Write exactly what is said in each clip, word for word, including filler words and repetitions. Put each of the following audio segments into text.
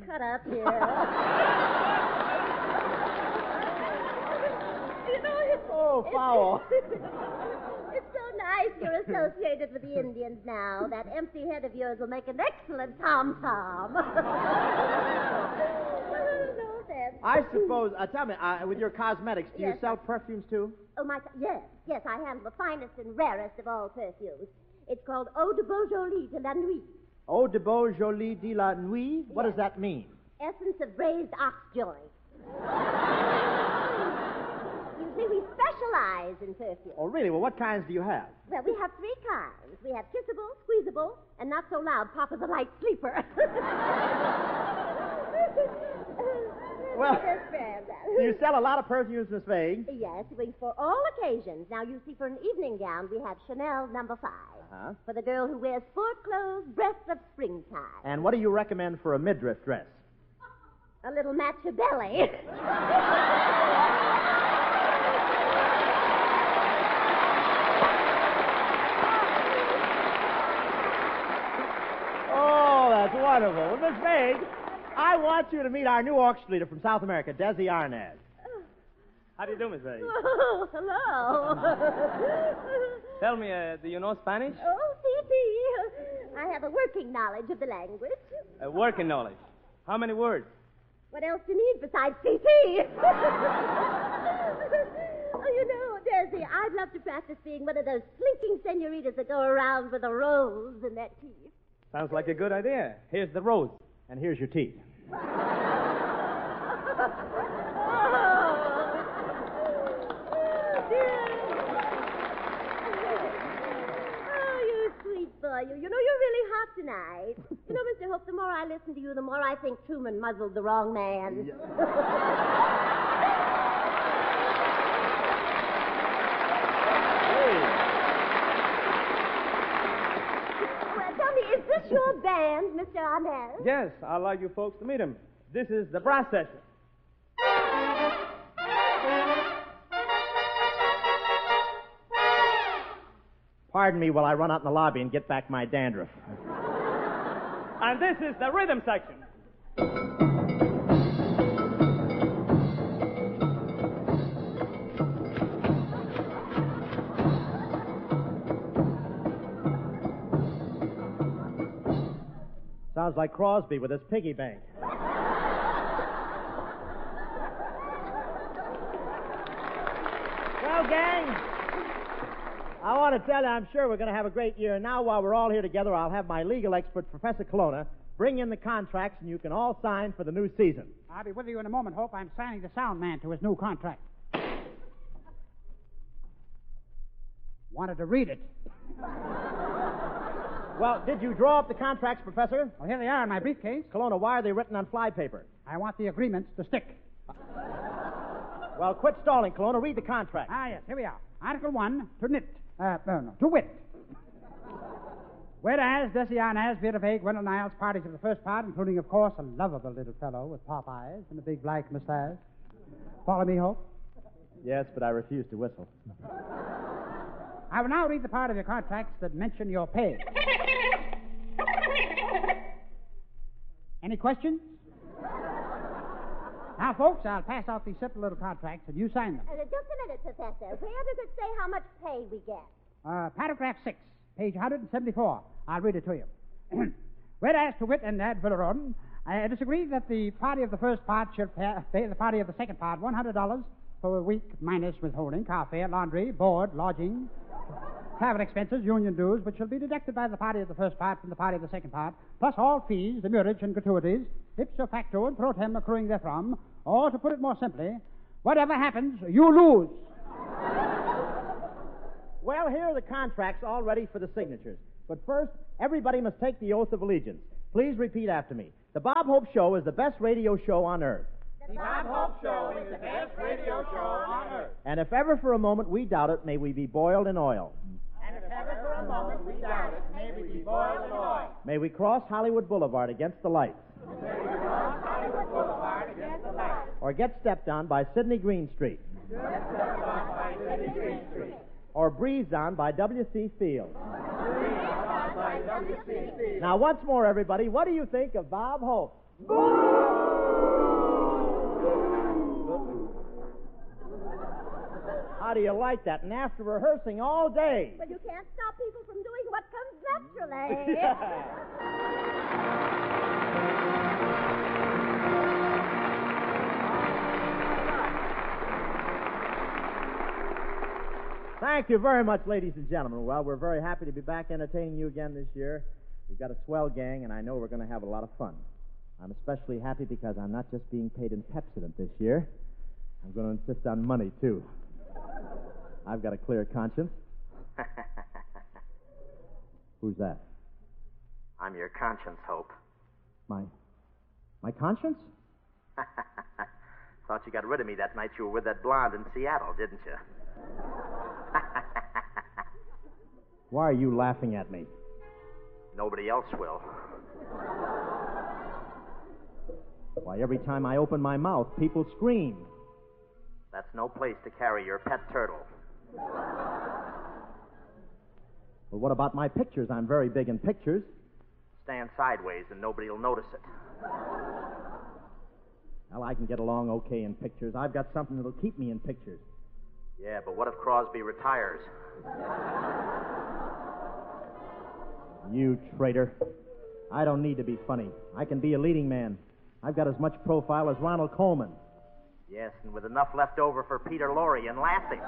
cut up here. You know, it's... Oh, foul. It's so nice you're associated with the Indians now. That empty head of yours will make an excellent tom-tom. No, Dad. I suppose, uh, tell me, uh, with your cosmetics, do Yes. you sell perfumes too? Oh, my... Yes, yes, I handle the finest and rarest of all perfumes. It's called Eau de Beaujolais de la Nuit. Eau de Beaujolais de la Nuit? What Yes. does that mean? Essence of braised ox joint. You see, we specialize in perfume. Oh, really? Well, what kinds do you have? Well, we have three kinds. We have kissable, squeezable, and not so loud, Papa the light sleeper. Well, Just grab that. you sell a lot of perfumes, Miss Vague. Yes, we, for all occasions. Now, you see, for an evening gown, we have Chanel number five. Uh-huh. For the girl who wears sport clothes, breath of springtime. And what do you recommend for a midriff dress? A little Machiavelli. Oh, that's wonderful. Well, Miss Vague, I want you to meet our new orchestra leader from South America, Desi Arnaz. How do you do, Miss Vague? Oh, hello. Tell me, uh, do you know Spanish? Oh, see, see. I have a working knowledge of the language. Uh, working knowledge. How many words? What else do you need besides C T? Oh, you know, Desi, I'd love to practice being one of those slinking senoritas that go around with a rose in their teeth. Sounds like a good idea. Here's the rose. And here's your teeth. Oh. Oh, you sweet boy. You, you know, you're really hot tonight. You know, Mister Hope, the more I listen to you, the more I think Truman muzzled the wrong man. Yeah. Well, tell me, is this your band, Mister Arnaz? Yes, I'd like you folks to meet him. This is the brass section. Pardon me while I run out in the lobby and get back my dandruff. And this is the rhythm section. Sounds like Crosby with his piggy bank. Well, gang, I want to tell you, I'm sure we're going to have a great year. And now, while we're all here together, I'll have my legal expert, Professor Colonna, bring in the contracts, and you can all sign for the new season. I'll be with you in a moment, Hope. I'm signing the sound man to his new contract. Wanted to read it. Well, did you draw up the contracts, Professor? Well, here they are in my briefcase. Colonna, why are they written on fly paper? I want the agreements to stick. Well, quit stalling, Colonna. Read the contract. Ah, yes, here we are. Article one, to knit. Uh, no, no, to wit. Whereas Desi Arnaz, Vera Vague, Gwendolyn Niles, parties of the first part, including, of course, a lovable little fellow with pop eyes and a big black mustache. Follow me, Hope? Yes, but I refuse to whistle. I will now read the part of your contracts that mention your pay. Any questions? Now, folks, I'll pass out these simple little contracts and you sign them. Uh, just a minute, Professor. Where does it say how much pay we get? Uh, paragraph six, page one seventy-four. I'll read it to you. Whereas to wit and ad valorem, uh, it is agreed that the party of the first part should pay, pay the party of the second part one hundred dollars for a week minus withholding, car fare, laundry, board, lodging, travel expenses, union dues, which shall be deducted by the party of the first part from the party of the second part, plus all fees, demurrage, and gratuities, ipso facto and pro tem accruing therefrom, or, to put it more simply, whatever happens, you lose. Well, here are the contracts all ready for the signatures. But first, everybody must take the oath of allegiance. Please repeat after me. The Bob Hope Show is the best radio show on earth. The Bob Hope Show is the best radio show on earth. And if ever for a moment we doubt it, may we be boiled in oil. And if ever for a moment we doubt it, may we be boiled in oil. May we cross Hollywood Boulevard against the lights. May we cross Hollywood Boulevard against the lights. Or get stepped on by Sidney Green Street. Get stepped on by Sidney Green Street. Or breathed on by W C Field. Breathed on by W C Field. Now, once more, everybody, what do you think of Bob Hope? How do you like that? And after rehearsing all day. Well, you can't stop people from doing what comes naturally. Thank you very much, ladies and gentlemen. Well, we're very happy to be back entertaining you again this year. We've got a swell gang, and I know we're going to have a lot of fun. I'm especially happy because I'm not just being paid in Pepsodent this year. I'm going to insist on money, too. I've got a clear conscience. Who's that? I'm your conscience, Hope. My... my conscience? Thought you got rid of me that night you were with that blonde in Seattle, didn't you? Why are you laughing at me? Nobody else will. Why, every time I open my mouth, people scream. That's no place to carry your pet turtle. Well, what about my pictures? I'm very big in pictures. Stand sideways and nobody will notice it. Well, I can get along okay in pictures. I've got something that'll keep me in pictures. Yeah, but what if Crosby retires? You traitor. I don't need to be funny. I can be a leading man. I've got as much profile as Ronald Colman. Yes, and with enough left over for Peter Lorre and Lassie.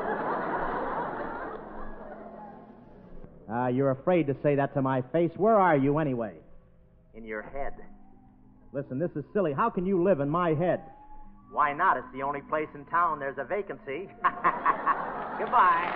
Ah, uh, you're afraid to say that to my face. Where are you, anyway? In your head. Listen, this is silly. How can you live in my head? Why not? It's the only place in town there's a vacancy. Goodbye.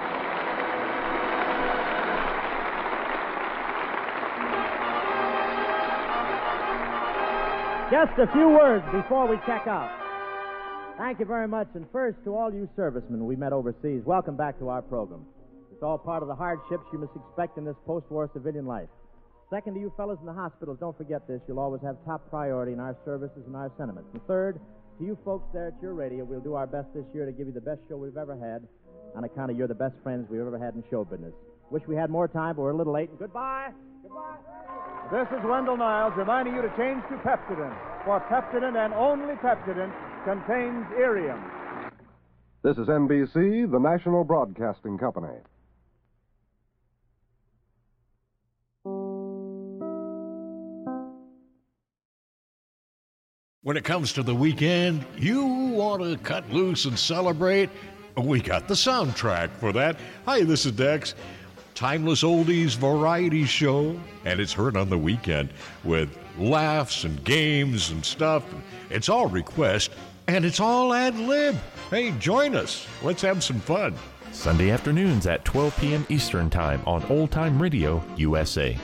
Just a few words before we check out. Thank you very much. And first, to all you servicemen we met overseas, welcome back to our program. It's all part of the hardships you must expect in this post-war civilian life. Second, to you fellows in the hospitals, don't forget this. You'll always have top priority in our services and our sentiments. And third, to you folks there at your radio, we'll do our best this year to give you the best show we've ever had on account of you're the best friends we've ever had in show business. Wish we had more time, but we're a little late. And goodbye. Goodbye. This is Wendell Niles reminding you to change to Pepsodent, for Pepsodent and only Pepsodent contains Irium. This is N B C, the National Broadcasting Company. When it comes to the weekend, you want to cut loose and celebrate? We got the soundtrack for that. Hi, this is Dex. Timeless oldies variety show, and it's heard on the weekend with laughs and games and stuff. It's all request, and it's all ad-lib. Hey, join us. Let's have some fun. Sunday afternoons at twelve p.m. Eastern Time on Old Time Radio U S A.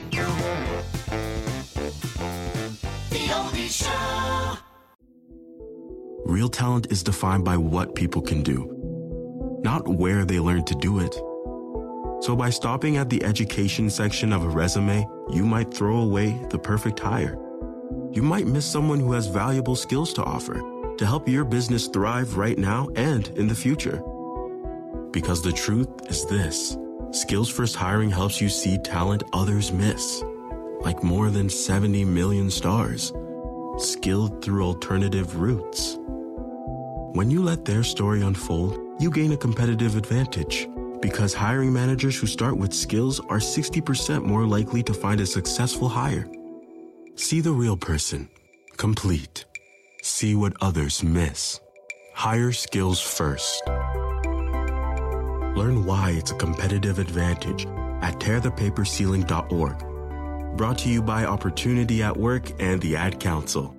The Oldies Show. Real talent is defined by what people can do, not where they learn to do it. So by stopping at the education section of a resume, you might throw away the perfect hire. You might miss someone who has valuable skills to offer to help your business thrive right now and in the future. Because the truth is this: Skills First Hiring helps you see talent others miss, like more than seventy million stars, skilled through alternative routes. When you let their story unfold, you gain a competitive advantage, because hiring managers who start with skills are sixty percent more likely to find a successful hire. See the real person, complete. See what others miss. Hire skills first. Learn why it's a competitive advantage at tear the paper ceiling dot org. Brought to you by Opportunity at Work and the Ad Council.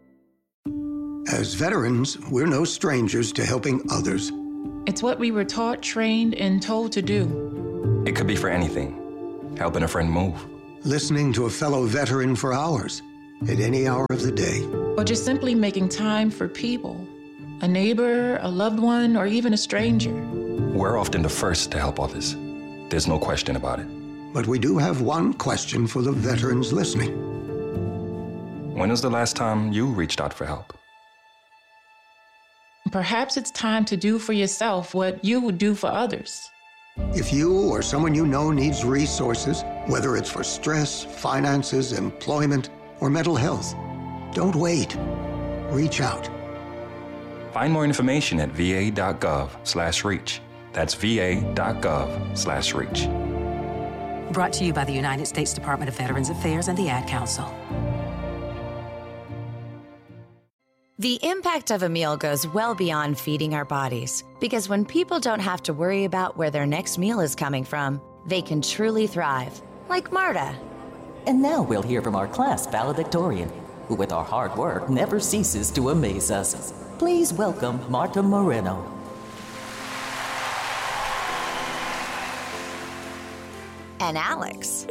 As veterans, we're no strangers to helping others. It's what we were taught, trained, and told to do. It could be for anything. Helping a friend move. Listening to a fellow veteran for hours, at any hour of the day. Or just simply making time for people. A neighbor, a loved one, or even a stranger. We're often the first to help others. There's no question about it. But we do have one question for the veterans listening. When was the last time you reached out for help? Perhaps it's time to do for yourself what you would do for others. If you or someone you know needs resources, whether it's for stress, finances, employment, or mental health, Don't wait. Reach out. Find more information at va.gov slash reach. That's va.gov slash reach. Brought to you by the United States Department of Veterans Affairs and the Ad Council. The impact of a meal goes well beyond feeding our bodies, because when people don't have to worry about where their next meal is coming from, they can truly thrive, like Marta. And now we'll hear from our class valedictorian, who with our hard work never ceases to amaze us. Please welcome Marta Moreno. And Alex.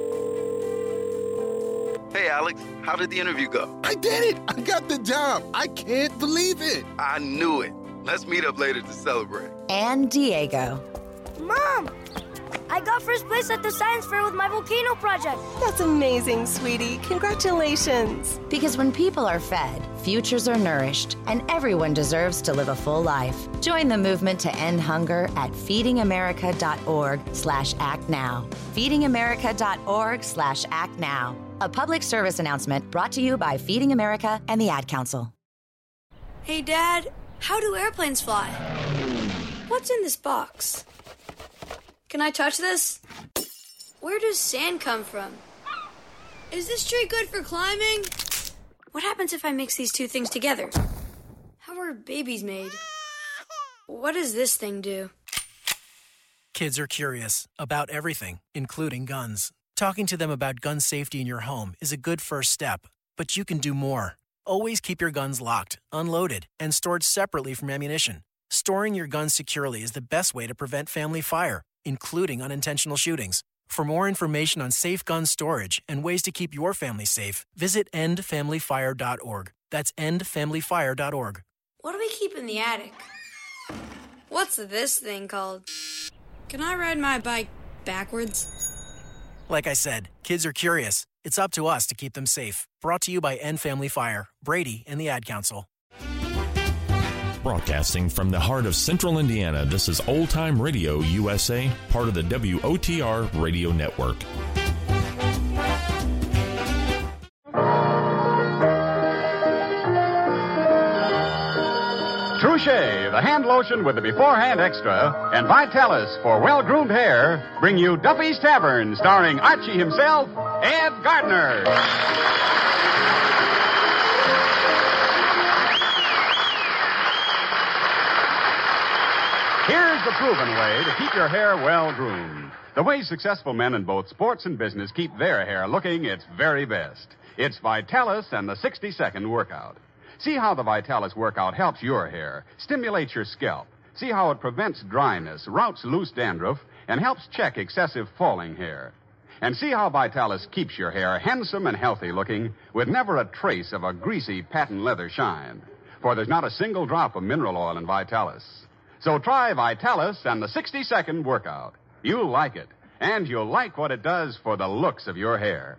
Hey, Alex, how did the interview go? I did it! I got the job! I can't believe it! I knew it. Let's meet up later to celebrate. And Diego. Mom! I got first place at the science fair with my volcano project. That's amazing, sweetie. Congratulations. Because when people are fed, futures are nourished, and everyone deserves to live a full life. Join the movement to end hunger at feedingamerica.org slash act now. feedingamerica.org slash act now. A public service announcement brought to you by Feeding America and the Ad Council. Hey, Dad, how do airplanes fly? What's in this box? Can I touch this? Where does sand come from? Is this tree good for climbing? What happens if I mix these two things together? How are babies made? What does this thing do? Kids are curious about everything, including guns. Talking to them about gun safety in your home is a good first step, but you can do more. Always keep your guns locked, unloaded, and stored separately from ammunition. Storing your guns securely is the best way to prevent family fire, including unintentional shootings. For more information on safe gun storage and ways to keep your family safe, visit end family fire dot org. That's end family fire dot org. What do we keep in the attic? What's this thing called? Can I ride my bike backwards? Like I said, kids are curious. It's up to us to keep them safe. Brought to you by End Family Fire, Brady, and the Ad Council. Broadcasting from the heart of Central Indiana, this is Old Time Radio U S A, part of the W O T R Radio Network. Trouche, the hand lotion with the beforehand extra, and Vitalis for well-groomed hair bring you Duffy's Tavern, starring Archie himself, Ed Gardner. Here's the proven way to keep your hair well-groomed. The way successful men in both sports and business keep their hair looking its very best. It's Vitalis and the sixty-second workout. See how the Vitalis workout helps your hair, stimulates your scalp. See how it prevents dryness, routs loose dandruff, and helps check excessive falling hair. And see how Vitalis keeps your hair handsome and healthy looking with never a trace of a greasy patent leather shine. For there's not a single drop of mineral oil in Vitalis. So try Vitalis and the sixty-second workout. You'll like it, and you'll like what it does for the looks of your hair.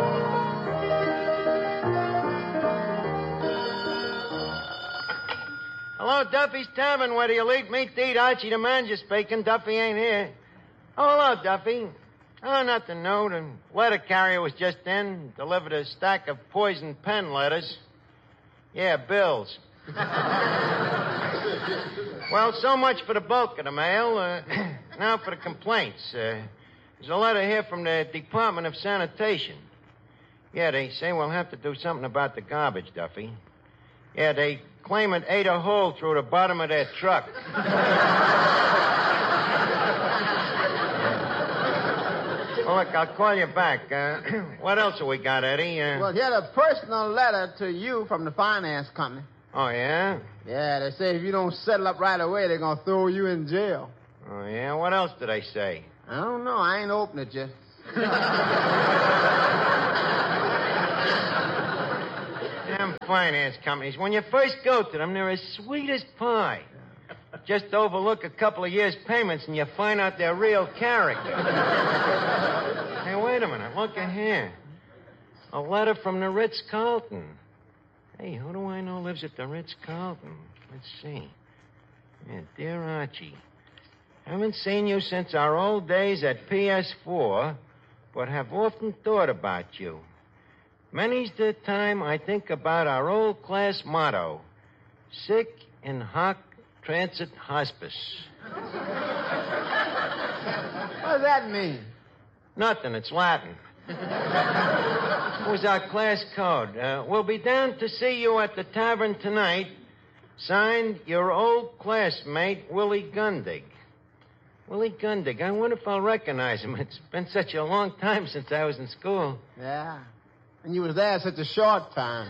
Hello, Duffy's Tavern. Where do you leave meat to eat? Archie the manager speaking. Duffy ain't here. Oh, hello, Duffy. Oh, nothing new. The letter carrier was just in. Delivered a stack of poison pen letters. Yeah, bills. Well, so much for the bulk of the mail. Uh, now for the complaints. Uh, there's a letter here from the Department of Sanitation. Yeah, they say we'll have to do something about the garbage, Duffy. Yeah, they claim it ate a hole through the bottom of their truck. Well, look, I'll call you back. Uh, what else have we got, Eddie? Uh... Well, here's a personal letter to you from the finance company. Oh, yeah? Yeah, they say if you don't settle up right away, they're going to throw you in jail. Oh, yeah? What else do they say? I don't know. I ain't opened it yet. Damn finance companies. When you first go to them, they're as sweet as pie. Just overlook a couple of years' payments and you find out their real character. Hey, wait a minute. Look at here. A letter from the Ritz-Carlton. Hey, who do I know lives at the Ritz-Carlton? Let's see. Yeah, dear Archie, haven't seen you since our old days at P S four, but have often thought about you. Many's the time I think about our old class motto, sic in hoc transit hospice. What does that mean? Nothing, it's Latin. It was our class code. Uh, we'll be down to see you at the tavern tonight. Signed, your old classmate, Willie Gundig. Willie Gundig. I wonder if I'll recognize him. It's been such a long time since I was in school. Yeah. And you was there such a short time.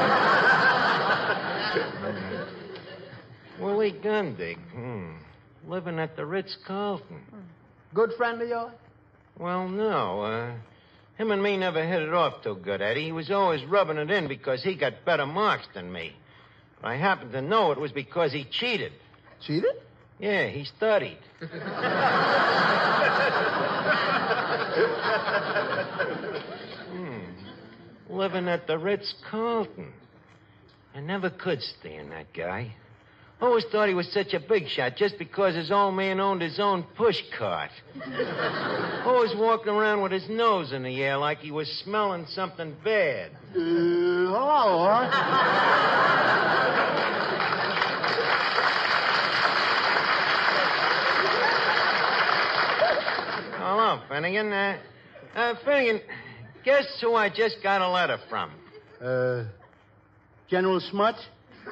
Willie Gundig. Hmm. Living at the Ritz-Carlton. Good friend of yours? Well, no. Uh, him and me never hit it off too good, Eddie. He was always rubbing it in because he got better marks than me. But I happen to know it was because he cheated. Cheated? Yeah, he studied. hmm. Living at the Ritz-Carlton. I never could stand that guy. Always thought he was such a big shot just because his old man owned his own push cart. Always walking around with his nose in the air like he was smelling something bad. Uh, hello. Hello, Finnegan. Uh, uh, Finnegan, guess who I just got a letter from? Uh, General Smuts?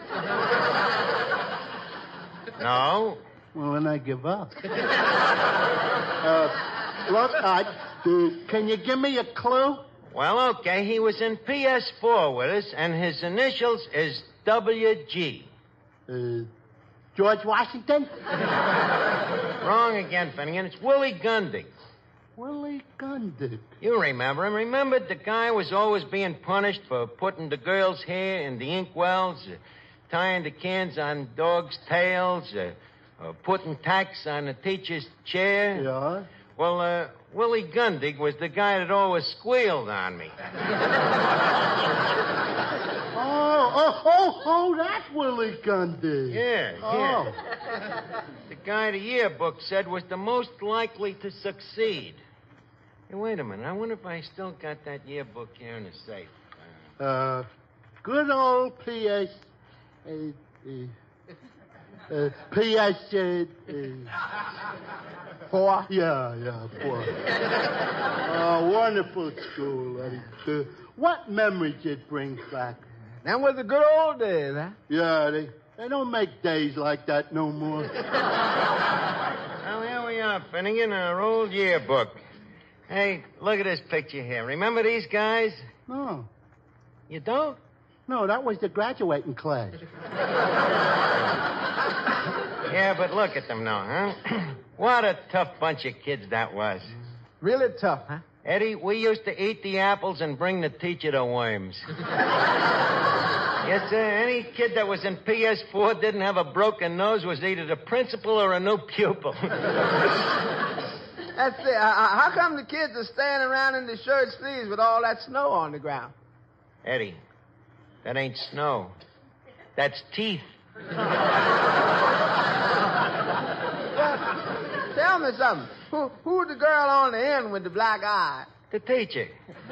No. Well, then I give up. uh, look, uh, uh, can you give me a clue? Well, okay. He was in P S four with us, and his initials is W G. Uh, George Washington? Wrong again, Finnegan. It's Willie Gundig. Willie Gundig. You remember him. Remember the guy was always being punished for putting the girls' hair in the inkwells, uh, tying the cans on dogs' tails, uh, uh, putting tacks on the teacher's chair. Yeah? Well, uh, Willie Gundig was the guy that always squealed on me. oh, oh, oh, oh, that's Willie Gundig. Yeah, oh. yeah. The guy the yearbook said was the most likely to succeed. Hey, wait a minute. I wonder if I still got that yearbook here in the safe. Uh, uh good old P S... Uh, uh, uh, P S... Uh, uh, four? Yeah, yeah, four. Oh, wonderful school, Eddie. Uh, what memories it brings back? That was the good old days, huh? Yeah, they, they don't make days like that no more. Well, here we are, Finnegan, our old yearbook. Hey, look at this picture here. Remember these guys? No. You don't? No, that was the graduating class. Yeah, but look at them now, huh? What a tough bunch of kids that was. Really tough, huh? Eddie, we used to eat the apples and bring the teacher the worms. Yes, sir. Any kid that was in P S four didn't have a broken nose was either the principal or a new pupil. That's it. Uh, how come the kids are standing around in their shirt sleeves with all that snow on the ground? Eddie, that ain't snow. That's teeth. Well, tell me something. Who, who's the girl on the end with the black eye? The teacher.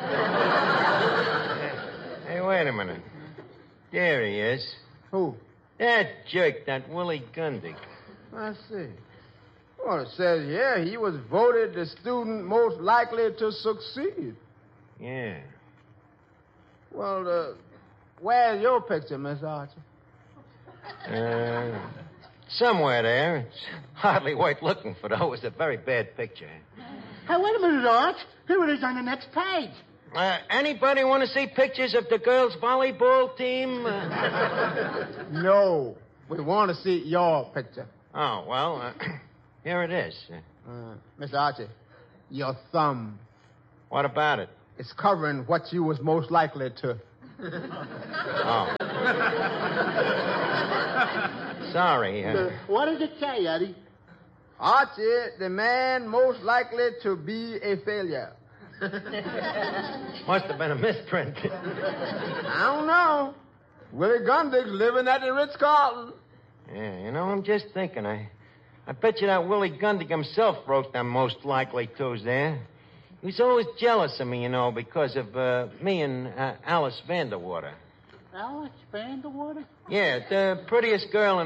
Hey, wait a minute. There he is. Who? That jerk, that Willie Gundig. I see. Well, it says, yeah, he was voted the student most likely to succeed. Yeah. Well, uh, where's your picture, Miss Archer? Uh, somewhere there. It's hardly worth looking for, though. It was a very bad picture. Hey, wait a minute, Arch. Here it is on the next page. Uh, anybody want to see pictures of the girls' volleyball team? Uh... No. We want to see your picture. Oh, well, uh, here it is. Uh, Mister Archie, your thumb. What about it? It's covering what you was most likely to. Oh. Sorry. Uh... Uh, what does it say, Eddie? Archie, the man most likely to be a failure. Must have been a misprint. I don't know. Willie Gundig's living at the Ritz-Carlton. Yeah, you know, I'm just thinking. I, I bet you that Willie Gundig himself wrote them most likely tos there. He was always jealous of me, you know, because of uh, me and uh, Alice Vanderwater. Alice Vanderwater? Yeah, the prettiest girl in